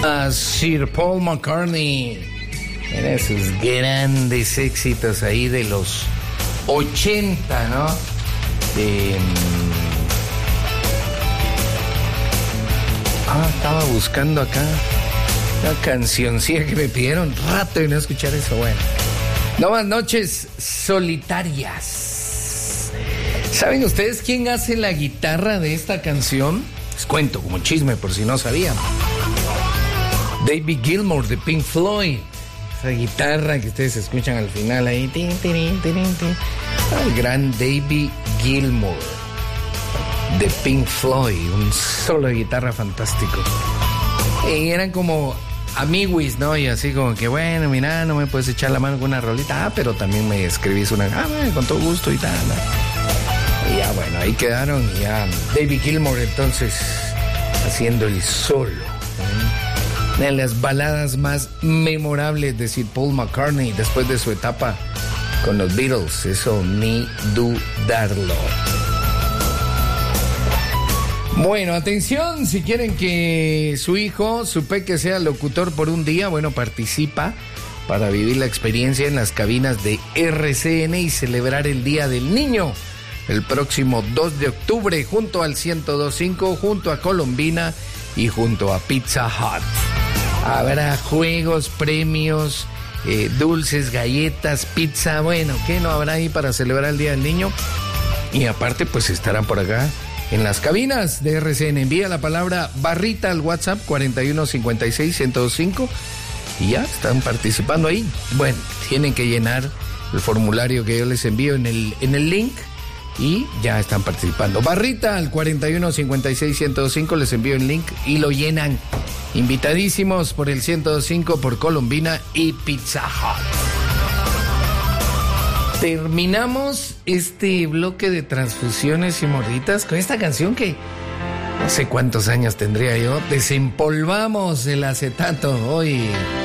A Sir Paul McCartney en esos grandes éxitos ahí de los 80, ¿no? Estaba buscando acá una cancioncilla que me pidieron rato de no escuchar eso. Bueno, Nuevas Noches Solitarias. ¿Saben ustedes quién hace la guitarra de esta canción? Les cuento como chisme por si no sabían. David Gilmour de Pink Floyd. Esa guitarra que ustedes escuchan al final ahí. El gran David Gilmour de Pink Floyd. Un solo de guitarra fantástico. Y eran como amiguis, ¿no? Y así como que, bueno, mira, no me puedes echar la mano con una rolita. Pero también me escribís una. Bueno, con todo gusto y tal, ¿no? Y ya, bueno, ahí quedaron. Y ya David Gilmour entonces haciendo el solo. Una de las baladas más memorables de Sir Paul McCartney después de su etapa con los Beatles, eso ni dudarlo. Bueno, atención, si quieren que su hijo, su peque, sea locutor por un día, bueno, participa para vivir la experiencia en las cabinas de RCN y celebrar el Día del Niño el próximo 2 de octubre junto al 102.5, junto a Colombina y junto a Pizza Hut. Habrá juegos, premios, dulces, galletas, pizza. Bueno, ¿qué no habrá ahí para celebrar el Día del Niño? Y aparte, pues estarán por acá en las cabinas de RCN. Envía la palabra barrita al WhatsApp 4156-1025 y ya están participando ahí. Bueno, tienen que llenar el formulario que yo les envío en el link y ya están participando. Barrita al 4156-1025, les envío el link y lo llenan. Invitadísimos por el 102.5, por Colombina y Pizza Hut. Terminamos este bloque de transfusiones y morditas con esta canción que no sé cuántos años tendría yo. Desempolvamos el acetato hoy.